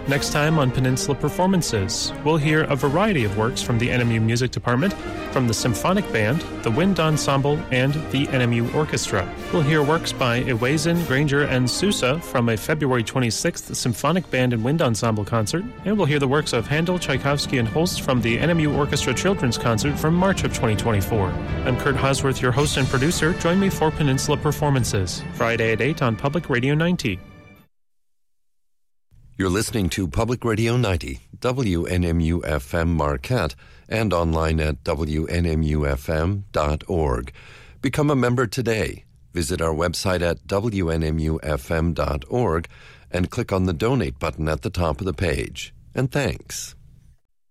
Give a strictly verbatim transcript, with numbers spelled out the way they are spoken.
Next time on Peninsula Performances, we'll hear a variety of works from the N M U Music Department, from the Symphonic Band, the Wind Ensemble, and the N M U Orchestra. We'll hear works by Ewazen, Granger, and Sousa from a February twenty-sixth Symphonic Band and Wind Ensemble concert, and we'll hear the works of Handel, Tchaikovsky, and Holst from the N M U Orchestra Children's Concert from March of twenty twenty-four. I'm Kurt Hosworth, your host and producer. Join me for Peninsula Performances, Friday at eight on Public Radio ninety. You're listening to Public Radio ninety, W N M U F M Marquette, and online at W N M U F M dot org. Become a member today. Visit our website at W N M U F M dot org and click on the Donate button at the top of the page. And thanks.